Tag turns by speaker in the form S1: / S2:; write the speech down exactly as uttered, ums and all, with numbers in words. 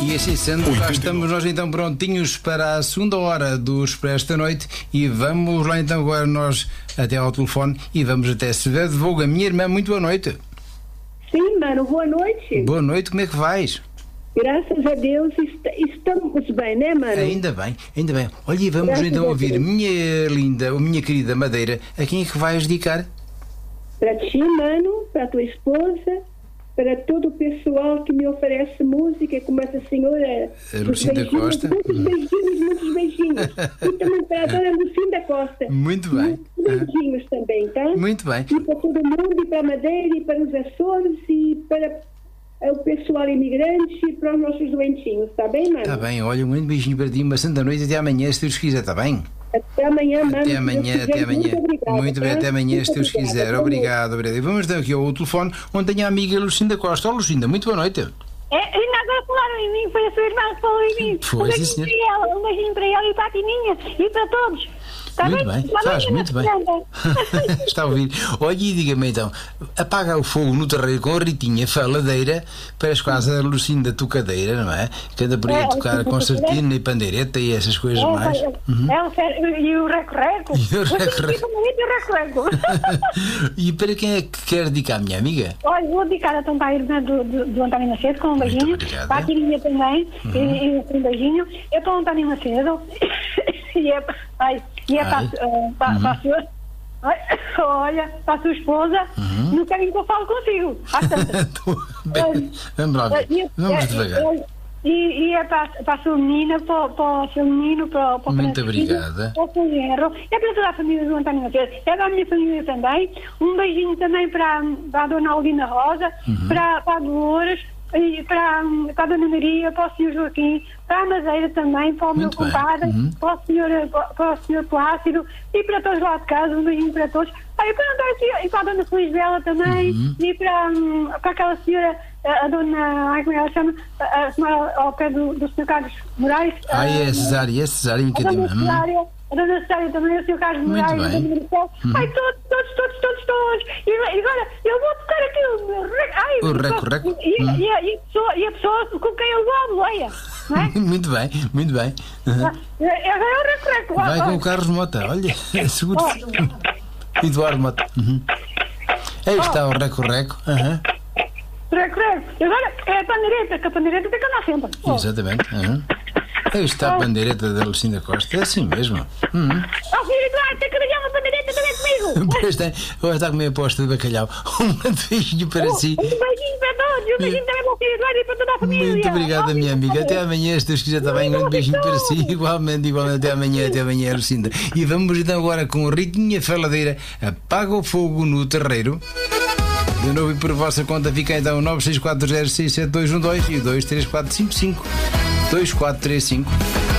S1: E assim sendo, já estamos nós então prontinhos para a segunda hora do Expresso da Noite e vamos lá então agora nós até ao telefone e vamos até Severo de Voga. Minha irmã, muito boa noite.
S2: Sim, mano, boa noite.
S1: Boa noite, como é que vais?
S2: Graças a Deus est- estamos bem, né, mano?
S1: Ainda bem, ainda bem. Olha, e vamos
S2: Graças
S1: então
S2: a
S1: ouvir,
S2: Deus.
S1: minha linda, minha querida Madeira, a quem é que vais dedicar?
S2: Para ti, mano, para tua esposa, para todo o pessoal que me oferece música, como essa senhora.
S1: A Lucinda
S2: Os beijinhos,
S1: Costa.
S2: Muitos beijinhos, muitos beijinhos. E também para a dona Lucinda Costa.
S1: Muito bem.
S2: Muitos beijinhos também, tá?
S1: Muito bem.
S2: E para todo mundo, e para a Madeira, e para os Açores, e para eh, o pessoal imigrante, e para os nossos doentinhos, tá bem, mano?
S1: Está bem, olha, um grande beijinho para ti, uma santa noite, até amanhã, se Deus quiser, está bem?
S2: Até amanhã, mano.
S1: Até amanhã,
S2: Se Deus
S1: até
S2: quiser.
S1: amanhã.
S2: Muito obrigada,
S1: Muito bem,
S2: tá?
S1: até amanhã,
S2: Muito
S1: se Deus
S2: obrigada.
S1: quiser.
S2: Boa
S1: Obrigado, obrigado. E vamos então aqui ao telefone, onde tenho a amiga Lucinda Costa. Ó, Lucinda, muito boa noite.
S3: É, ainda agora falaram em mim, foi a sua irmã que falou em mim.
S1: Foi,
S3: um beijinho
S1: sim, senhor.
S3: para ela, um beijinho para ela e para a Tininha e para todos. Está
S1: Muito
S3: bem?
S1: bem,
S3: Está
S1: faz
S3: bem,
S1: muito bem.
S3: Fernanda?
S1: Está a ouvir. Olha, e diga-me então, apaga o fogo no terreiro com a Ritinha faladeira, parece quase a Lucinda Tocadeira, não é? Que anda por aí a
S3: É,
S1: tocar
S3: sim,
S1: concertina e pandeireta e essas coisas
S3: É,
S1: mais.
S3: é,
S1: Uhum.
S3: é, o fer- e o recorreco.
S1: E o recorreco.
S3: E o recorreco.
S1: E para quem é que quer dedicar, minha amiga?
S3: Olha, vou dedicar então para a irmã do, do, do António Macedo com um
S1: Muito
S3: beijinho.
S1: obrigada.
S3: Para a Tininha também, e, e com um beijinho. É para o António Macedo. E é, pa- ai, e é para,
S1: Ai.
S3: eh, para, para a sua. Ai, olha, para a sua esposa, no caminho que eu falo consigo. Às tantas.
S1: Bem, vamos lá ver.
S3: E-
S1: Vamos
S3: e-
S1: devagar.
S3: E, e é para, para a sua menina, para, para o seu menino, para, para o
S1: Muito
S3: Francisco,
S1: obrigada.
S3: para o seu genro, é para toda a família do António Macedo, é para a minha família também. Um beijinho também para, para a dona Aldina Rosa,
S1: Uhum.
S3: para, para a Dolores, e para, para a dona Maria, para o senhor Joaquim, para a Madeira também, para o
S1: Muito
S3: meu
S1: bem.
S3: compadre,
S1: Uhum.
S3: para o senhor, para o senhor Plácido e para todos lá de casa, um beijinho para todos. Ah, e, para, a dona- e para a dona Feliz Bela também,
S1: Uhum.
S3: e para, hum, para aquela senhora, a, a dona, ai, como ela chama, a, a senhora ao pé do, do senhor Carlos Moraes.
S1: Ah,
S3: a-
S1: é Cesária, é Cesária, um
S3: a dona
S1: bocadinho. Hum.
S3: Cesária, a dona Cesária também, o senhor Carlos
S1: Muito
S3: Moraes, a
S1: bem.
S3: dona Maricel. Ai, todos, todos, todos, todos, todos. E, e agora, eu vou tocar aquilo. meu rec- Ai,
S1: O reco, reco.
S3: E,
S1: Hum.
S3: e, a- e a pessoa, e a pessoa com quem eu vou à boleia, não é?
S1: Muito bem, muito bem. Uhum.
S3: É, é o reco-reco.
S1: Vai
S3: Ó,
S1: com
S3: ó.
S1: o Carlos Mota, olha, é seguro.
S3: Ó.
S1: Eduardo Mota. Uhum. Aí está o Reco-Reco. Uhum.
S3: Reco-reco. E agora, é a pandeireta, que a pandeireta tem que andar sempre. Ó.
S1: Exatamente. Uhum. Aí está a bandeireta da Lucinda Costa, é assim mesmo. Uhum.
S3: Ó, filho Eduardo, tem que ligar uma pandeireta também comigo.
S1: Pois tem, agora está a comer a posta de bacalhau. Um beijinho para si.
S3: Um beijinho para todos, um beijinho também para o filho Eduardo e para toda a família.
S1: Muito
S3: Ó,
S1: obrigada, minha
S3: filho
S1: amiga. Até
S3: Eduardo.
S1: amanhã, se Deus quiser, está bem. Um grande beijinho para si. Igualmente, igualmente. Até amanhã, até amanhã, Lucinda. E vamos então agora com a Ritinha Faladeira. Apaga o fogo no terreiro. De novo e por vossa conta fica então nove seis quatro zero seis sete dois um dois e o dois três quatro cinco cinco dois quatro três cinco.